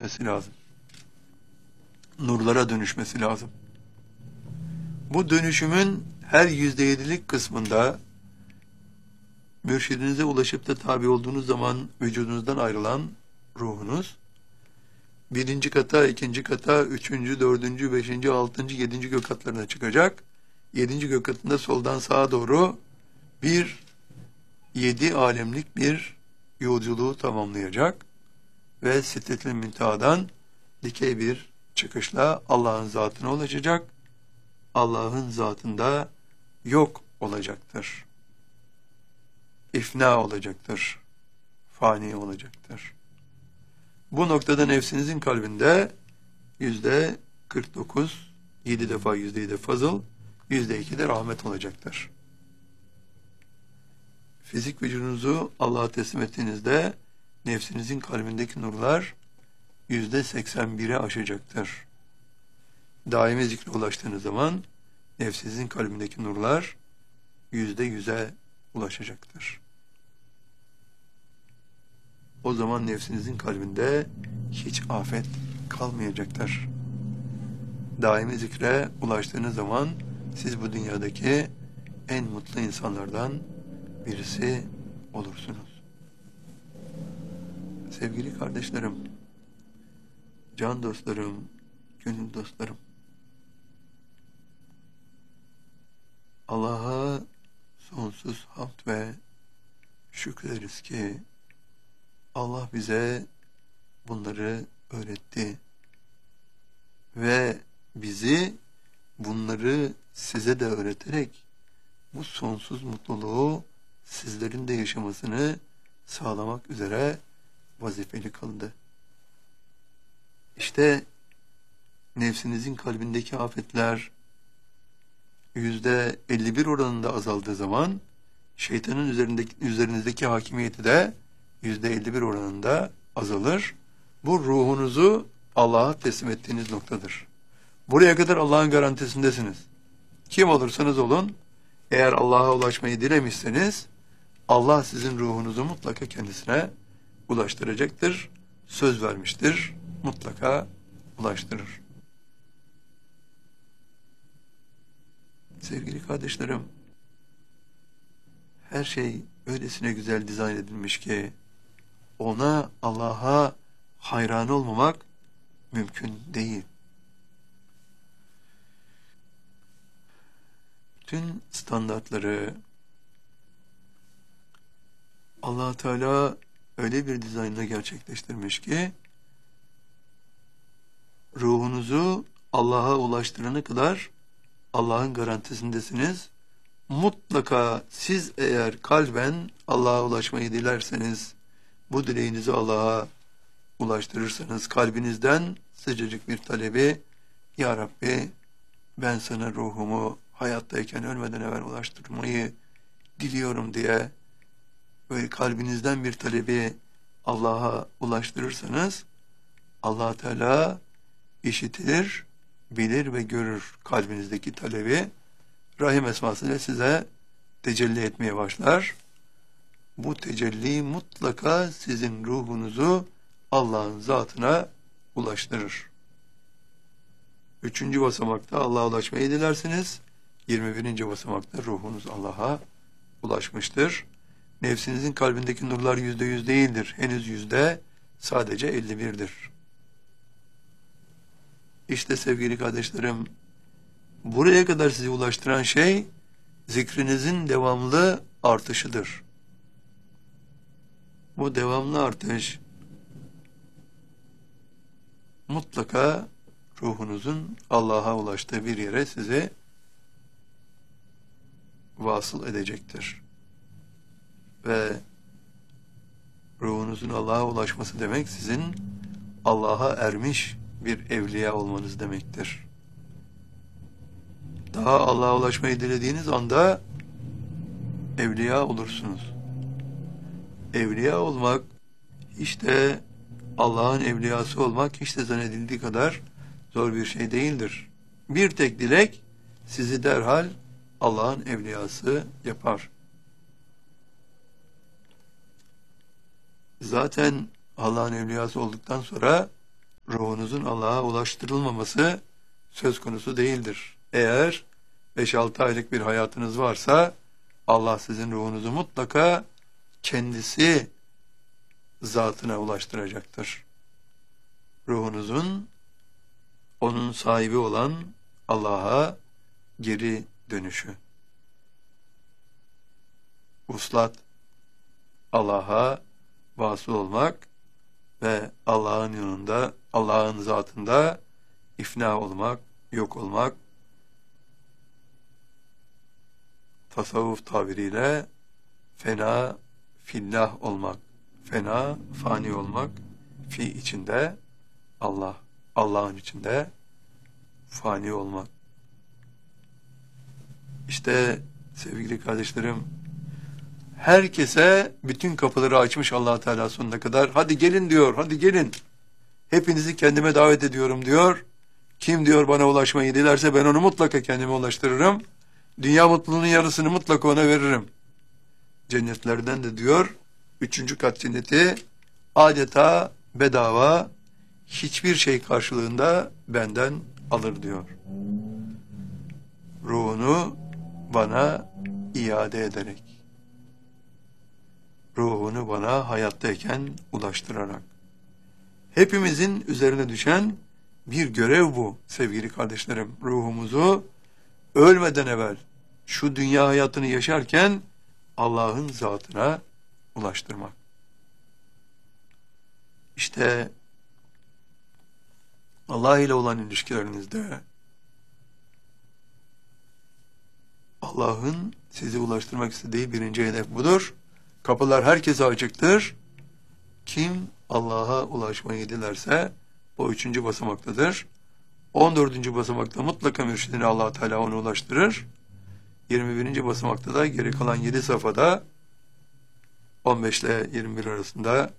dönüşmesi lazım. Nurlara dönüşmesi lazım. Bu dönüşümün her %7'lik kısmında mürşidinize ulaşıp da tabi olduğunuz zaman vücudunuzdan ayrılan ruhunuz, birinci kata, ikinci kata, üçüncü, dördüncü, beşinci, altıncı, yedinci gök katlarına çıkacak. Yedinci gök katında soldan sağa doğru bir 7 alemlik bir yolculuğu tamamlayacak ve Sidretil Münteha'dan dikey bir çıkışla Allah'ın zatına ulaşacak. Allah'ın zatında yok olacaktır. İfna olacaktır. Fani olacaktır. Bu noktada nefsinizin kalbinde %49, 7 defa %7 fazıl, %2 de rahmet olacaktır. Fizik vücudunuzu Allah'a teslim ettiğinizde nefsinizin kalbindeki nurlar %81'e aşacaktır. Daimi zikre ulaştığınız zaman nefsinizin kalbindeki nurlar %100'e ulaşacaktır. O zaman nefsinizin kalbinde hiç afet kalmayacaktır. Daimi zikre ulaştığınız zaman siz bu dünyadaki en mutlu insanlardan birisi olursunuz. Sevgili kardeşlerim, can dostlarım, gönül dostlarım, Allah'a sonsuz hamd ve şükrederiz ki Allah bize bunları öğretti ve bizi bunları size de öğreterek bu sonsuz mutluluğu sizlerin de yaşamasını sağlamak üzere vazifeli kıldı. İşte nefsinizin kalbindeki afetler %51 oranında azaldığı zaman şeytanın üzerinizdeki hakimiyeti de %51 oranında azalır. Bu ruhunuzu Allah'a teslim ettiğiniz noktadır. Buraya kadar Allah'ın garantisindesiniz. Kim olursanız olun, eğer Allah'a ulaşmayı dilemişseniz, Allah sizin ruhunuzu mutlaka kendisine ulaştıracaktır. Söz vermiştir, mutlaka ulaştırır. Sevgili kardeşlerim, her şey öylesine güzel dizayn edilmiş ki, ona, Allah'a hayran olmamak mümkün değil. Bütün standartları Allah Teala öyle bir dizaynla gerçekleştirmiş ki ruhunuzu Allah'a ulaştırana kadar Allah'ın garantisindesiniz. Mutlaka siz eğer kalben Allah'a ulaşmayı dilerseniz, bu dileğinizi Allah'a ulaştırırsanız, kalbinizden sıcacık bir talebi, Ya Rabbi ben sana ruhumu hayattayken ölmeden evvel ulaştırmayı diliyorum diye böyle kalbinizden bir talebi Allah'a ulaştırırsanız, Allah Teala işitir, bilir ve görür kalbinizdeki talebi. Rahim esmasıyla size tecelli etmeye başlar. Bu tecelli mutlaka sizin ruhunuzu Allah'ın zatına ulaştırır. 3. basamakta Allah'a ulaşmayı dilersiniz. 21. basamakta ruhunuz Allah'a ulaşmıştır. Nefsinizin kalbindeki nurlar %100 değildir. Henüz sadece 51'dir. İşte sevgili kardeşlerim, buraya kadar sizi ulaştıran şey zikrinizin devamlı artışıdır. Bu devamlı artış mutlaka ruhunuzun Allah'a ulaştığı bir yere sizi vasıl edecektir. Ve ruhunuzun Allah'a ulaşması demek sizin Allah'a ermiş bir evliya olmanız demektir. Daha Allah'a ulaşmayı dilediğiniz anda evliya olursunuz. Evliya olmak, işte Allah'ın evliyası olmak hiç de zannedildiği kadar zor bir şey değildir. Bir tek dilek sizi derhal Allah'ın evliyası yapar. Zaten Allah'ın evliyası olduktan sonra ruhunuzun Allah'a ulaştırılmaması söz konusu değildir. Eğer 5-6 aylık bir hayatınız varsa Allah sizin ruhunuzu mutlaka kendisi zatına ulaştıracaktır. Ruhunuzun onun sahibi olan Allah'a geri dönüşü. Vuslat, Allah'a vasıl olmak ve Allah'ın yanında, Allah'ın zatında ifna olmak, yok olmak, tasavvuf tabiriyle fena fillah olmak, fena fani olmak, fi içinde Allah, Allah'ın içinde fani olmak. İşte sevgili kardeşlerim, herkese bütün kapıları açmış Allah Teala sonuna kadar. Hadi gelin diyor, hadi gelin. Hepinizi kendime davet ediyorum diyor. Kim diyor bana ulaşmayı dilerse ben onu mutlaka kendime ulaştırırım. Dünya mutluluğunun yarısını mutlaka ona veririm. Cennetlerden de diyor, 3. kat cenneti adeta bedava, hiçbir şey karşılığında benden alır diyor. Ruhunu bana iade ederek, ruhunu bana hayattayken ulaştırarak. Hepimizin üzerine düşen bir görev bu sevgili kardeşlerim. Ruhumuzu ölmeden evvel şu dünya hayatını yaşarken Allah'ın zatına ulaştırmak. İşte Allah ile olan ilişkilerinizde Allah'ın sizi ulaştırmak istediği birinci hedef budur. Kapılar herkese açıktır. Kim Allah'a ulaşmayı dilerse o 3. basamaktadır. 14. basamakta mutlaka mürşidine Allah Teala onu ulaştırır. 21. basamakta da geri kalan 7 safhada 15 ile 21 arasında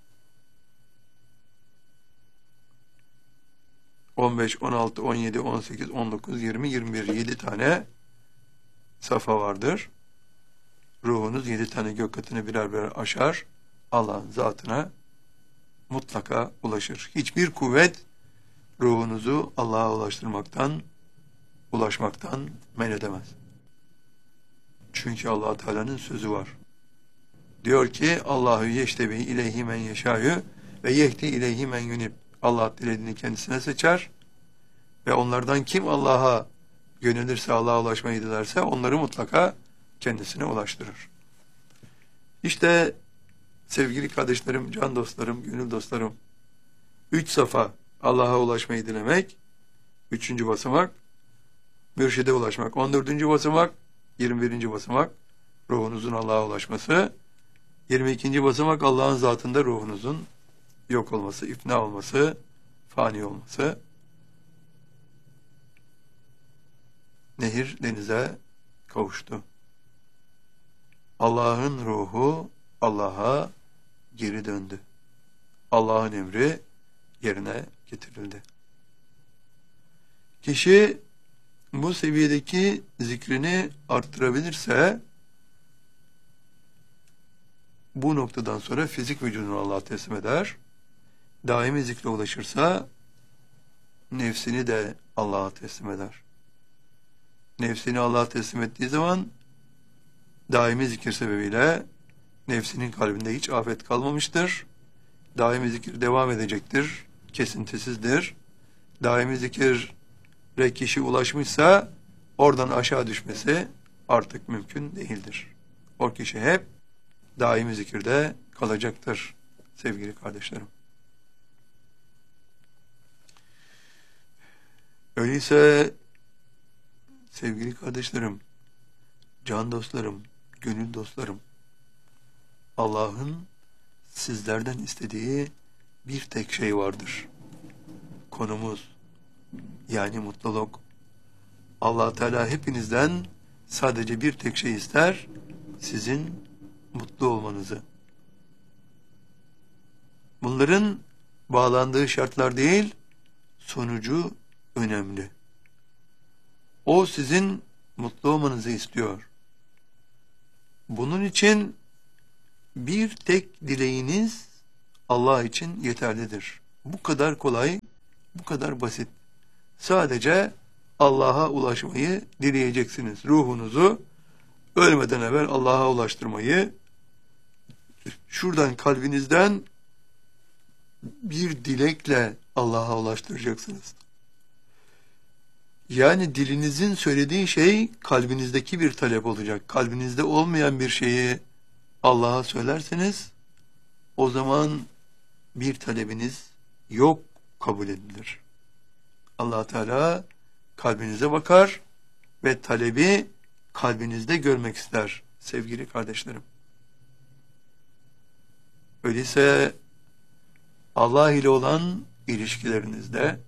15, 16, 17, 18, 19, 20, 21 7 tane safa vardır. Ruhunuz 7 tane gök katını birer birer aşar. Allah'ın zatına mutlaka ulaşır. Hiçbir kuvvet ruhunuzu Allah'a ulaşmaktan men edemez. Çünkü Allah Teala'nın sözü var. Diyor ki Allahu yeştebi ileyhi men yeşâ'yu ve yehdi ileyhi men yunib. Allah dilediğini kendisine seçer ve onlardan kim Allah'a yönelirse, Allah'a ulaşmayı dilerse onları mutlaka kendisine ulaştırır. İşte sevgili kardeşlerim, can dostlarım, gönül dostlarım, 3 safa Allah'a ulaşmayı dilemek, 3. basamak, mürşide ulaşmak, 14. basamak, 21. basamak, ruhunuzun Allah'a ulaşması, 22. basamak Allah'ın zatında ruhunuzun yok olması, ifna olması, fani olması. Nehir denize kavuştu. Allah'ın ruhu Allah'a geri döndü. Allah'ın emri yerine getirildi. Kişi bu seviyedeki zikrini arttırabilirse bu noktadan sonra fizik vücudunu Allah'a teslim eder. Daimi zikre ulaşırsa nefsini de Allah'a teslim eder. Nefsini Allah'a teslim ettiği zaman daimi zikir sebebiyle nefsinin kalbinde hiç afet kalmamıştır. Daimi zikir devam edecektir. Kesintisizdir. Daimi zikire kişi ulaşmışsa oradan aşağı düşmesi artık mümkün değildir. O kişi hep daimi zikirde kalacaktır sevgili kardeşlerim. Öyleyse sevgili kardeşlerim, can dostlarım, gönül dostlarım, Allah'ın sizlerden istediği bir tek şey vardır. Konumuz, yani mutluluk. Allah Teala hepinizden sadece bir tek şey ister, sizin mutlu olmanızı. Bunların bağlandığı şartlar değil, sonucu önemli. O sizin mutlu olmanızı istiyor. Bunun için bir tek dileğiniz Allah için yeterlidir. Bu kadar kolay, bu kadar basit. Sadece Allah'a ulaşmayı dileyeceksiniz. Ruhunuzu ölmeden evvel Allah'a ulaştırmayı, şuradan kalbinizden bir dilekle Allah'a ulaştıracaksınız. Yani dilinizin söylediği şey kalbinizdeki bir talep olacak. Kalbinizde olmayan bir şeyi Allah'a söylerseniz o zaman bir talebiniz yok kabul edilir. Allah Teala kalbinize bakar ve talebi kalbinizde görmek ister sevgili kardeşlerim. Öyleyse Allah ile olan ilişkilerinizde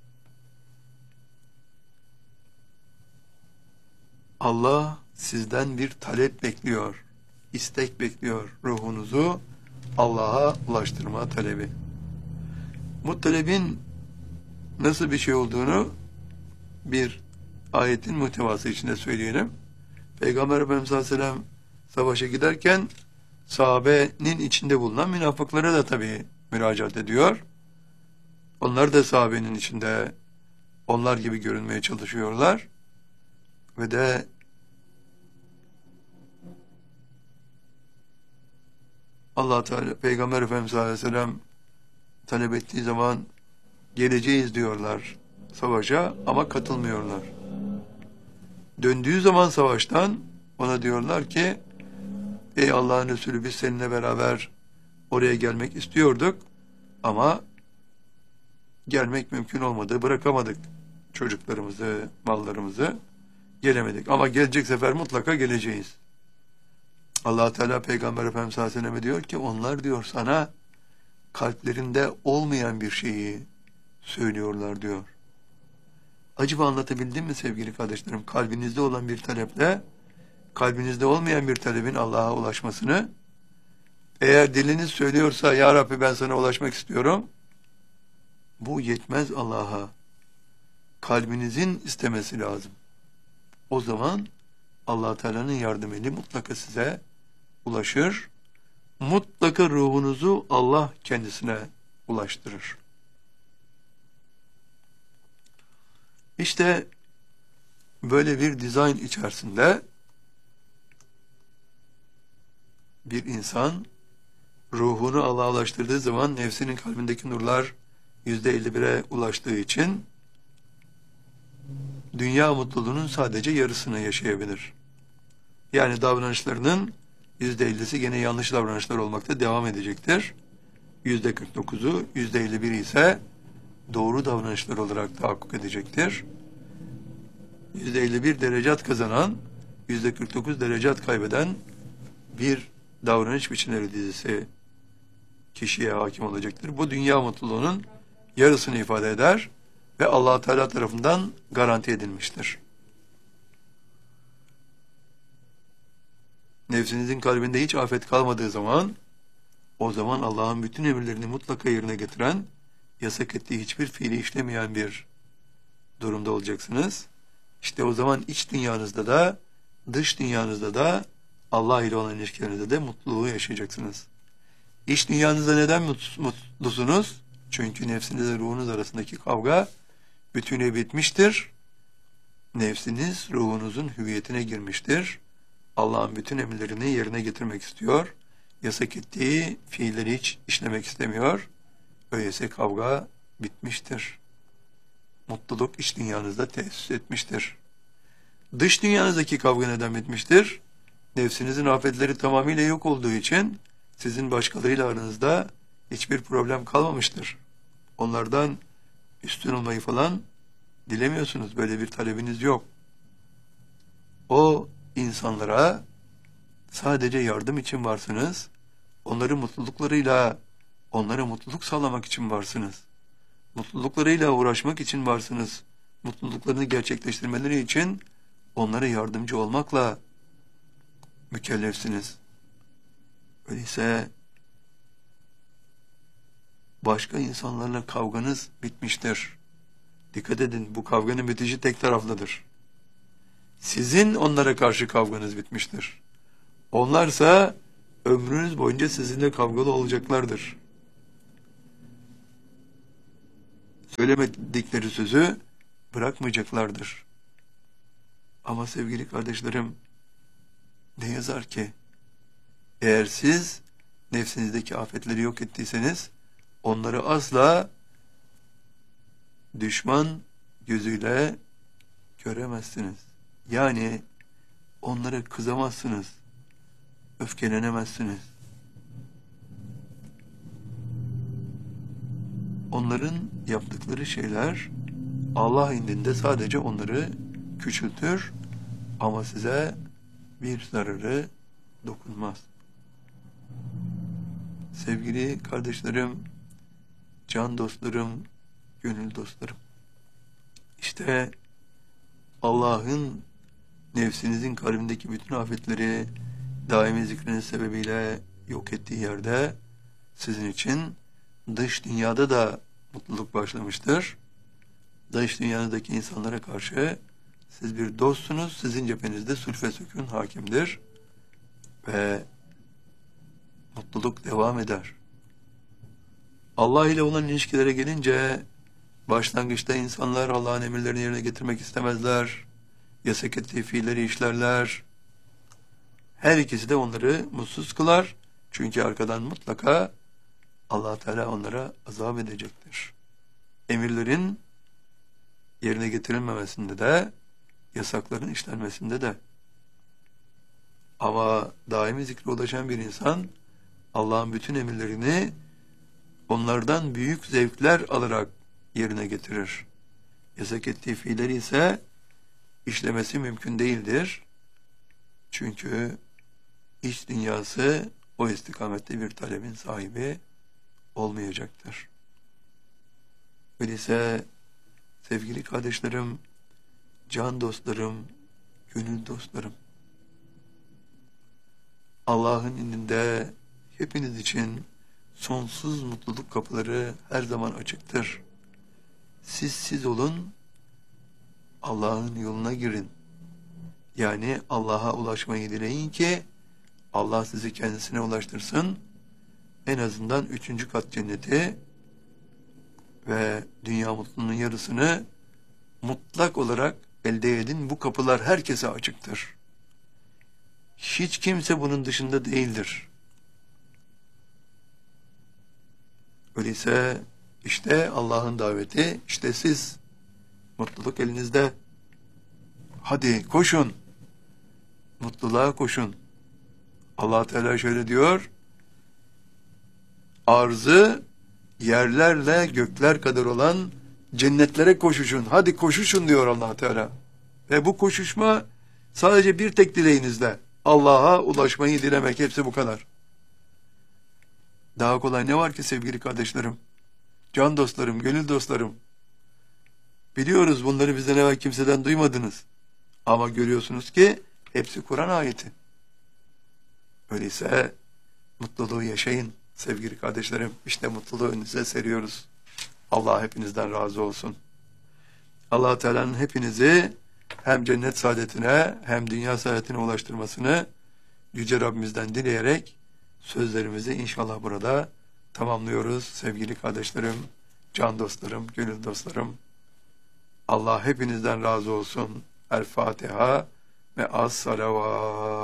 Allah sizden bir talep bekliyor, istek bekliyor, ruhunuzu Allah'a ulaştırma talebi. Bu talebin nasıl bir şey olduğunu bir ayetin muhtevası içinde söyleyelim. Peygamber Efendimiz sallallahu aleyhi ve sellem savaşa giderken sahabenin içinde bulunan münafıklara da tabii müracaat ediyor. Onlar da sahabenin içinde onlar gibi görünmeye çalışıyorlar. Ve de Allah Teala Peygamber Efendimiz sallallahu aleyhi ve sellem talep ettiği zaman geleceğiz diyorlar savaşa ama katılmıyorlar. Döndüğü zaman savaştan ona diyorlar ki ey Allah'ın Resulü biz seninle beraber oraya gelmek istiyorduk ama gelmek mümkün olmadı, bırakamadık çocuklarımızı, mallarımızı, gelemedik ama gelecek sefer mutlaka geleceğiz. Allah Teala Peygamber Efendimiz sallallahu aleyhi ve sellem'e diyor ki onlar diyor sana kalplerinde olmayan bir şeyi söylüyorlar diyor. Acaba anlatabildim mi sevgili kardeşlerim? Kalbinizde olan bir taleple kalbinizde olmayan bir talebin Allah'a ulaşmasını, eğer diliniz söylüyorsa ya Rabbi ben sana ulaşmak istiyorum, bu yetmez Allah'a. Kalbinizin istemesi lazım. O zaman Allah Teala'nın yardım eli mutlaka size ulaşır. Mutlaka ruhunuzu Allah kendisine ulaştırır. İşte böyle bir dizayn içerisinde bir insan ruhunu Allah'a ulaştırdığı zaman nefsinin kalbindeki nurlar %51'e ulaştığı için dünya mutluluğunun sadece yarısını yaşayabilir. Yani davranışlarının %50'si gene yanlış davranışlar olmakta devam edecektir. %49'u, %51 ise doğru davranışlar olarak tahakkuk edecektir. %51 derecat kazanan, %49 derecat kaybeden bir davranış biçimleri dizisi kişiye hakim olacaktır. Bu dünya mutluluğunun yarısını ifade eder ve Allah Teala tarafından garanti edilmiştir. Nefsinizin kalbinde hiç afet kalmadığı zaman, o zaman Allah'ın bütün emirlerini mutlaka yerine getiren, yasak ettiği hiçbir fiili işlemeyen bir durumda olacaksınız. İşte o zaman iç dünyanızda da, dış dünyanızda da, Allah ile olan ilişkilerinizde de mutluluğu yaşayacaksınız. İç dünyanızda neden mutlusunuz? Çünkü nefsinizle ruhunuz arasındaki kavga bütünüyle bitmiştir. Nefsiniz ruhunuzun hüviyetine girmiştir. Allah'ın bütün emirlerini yerine getirmek istiyor. Yasak ettiği fiilleri hiç işlemek istemiyor. Öyleyse kavga bitmiştir. Mutluluk iç dünyanızda tesis etmiştir. Dış dünyanızdaki kavga neden bitmiştir? Nefsinizin afetleri tamamıyla yok olduğu için sizin başkalarıyla aranızda hiçbir problem kalmamıştır. Onlardan üstün olmayı falan dilemiyorsunuz. Böyle bir talebiniz yok. O insanlara sadece yardım için varsınız. Onların mutluluklarıyla onlara mutluluk sağlamak için varsınız. Mutluluklarıyla uğraşmak için varsınız. Mutluluklarını gerçekleştirmeleri için onlara yardımcı olmakla mükellefsiniz. Öyleyse başka insanlarla kavganız bitmiştir. Dikkat edin, bu kavganın bitişi tek taraflıdır. Sizin onlara karşı kavganız bitmiştir. Onlarsa ömrünüz boyunca sizinle kavgalı olacaklardır. Söylemedikleri sözü bırakmayacaklardır. Ama sevgili kardeşlerim, ne yazar ki eğer siz nefsinizdeki afetleri yok ettiyseniz onları asla düşman gözüyle göremezsiniz. Yani onlara kızamazsınız, öfkelenemezsiniz. Onların yaptıkları şeyler Allah indinde sadece onları küçültür ama size bir zararı dokunmaz. Sevgili kardeşlerim, can dostlarım, gönül dostlarım. İşte Allah'ın nefsinizin kalbindeki bütün afetleri daimi zikriniz sebebiyle yok ettiği yerde sizin için dış dünyada da mutluluk başlamıştır. Dış dünyadaki insanlara karşı siz bir dostsunuz, sizin cephenizde sulh ve sükun hakimdir ve mutluluk devam eder. Allah ile olan ilişkilere gelince başlangıçta insanlar Allah'ın emirlerini yerine getirmek istemezler, yasak ettiği fiilleri işlerler. Her ikisi de onları mutsuz kılar. Çünkü arkadan mutlaka Allah Teala onlara azap edecektir. Emirlerin yerine getirilmemesinde de, yasakların işlenmesinde de. Ama daimi zikre ulaşan bir insan, Allah'ın bütün emirlerini onlardan büyük zevkler alarak yerine getirir. Yasak ettiği fiilleri ise işlemesi mümkün değildir. Çünkü iç dünyası o istikamette bir talebin sahibi olmayacaktır. Öyleyse sevgili kardeşlerim, can dostlarım, gönül dostlarım, Allah'ın indinde hepiniz için sonsuz mutluluk kapıları her zaman açıktır. Siz olun, Allah'ın yoluna girin. Yani Allah'a ulaşmayı dileyin ki Allah sizi kendisine ulaştırsın. En azından 3. kat cenneti ve dünya mutluluğunun yarısını mutlak olarak elde edin. Bu kapılar herkese açıktır. Hiç kimse bunun dışında değildir. Öyleyse işte Allah'ın daveti, işte siz, mutluluk elinizde. Hadi koşun, mutluluğa koşun. Allah Teala şöyle diyor, arzı yerlerle gökler kadar olan cennetlere koşuşun. Hadi koşuşun diyor Allah Teala. Ve bu koşuşma sadece bir tek dileğinizle. Allah'a ulaşmayı dilemek, hepsi bu kadar. Daha kolay ne var ki sevgili kardeşlerim? Can dostlarım, gönül dostlarım. Biliyoruz bunları bizden evvel kimseden duymadınız. Ama görüyorsunuz ki hepsi Kur'an ayeti. Öyleyse mutluluğu yaşayın sevgili kardeşlerim. İşte mutluluğu önünüze seriyoruz. Allah hepinizden razı olsun. Allah Teala'nın hepinizi hem cennet saadetine hem dünya saadetine ulaştırmasını Yüce Rabbimizden dileyerek sözlerimizi inşallah burada tamamlıyoruz. Sevgili kardeşlerim, can dostlarım, gönül dostlarım. Allah hepinizden razı olsun. El Fatiha ve as-salavat.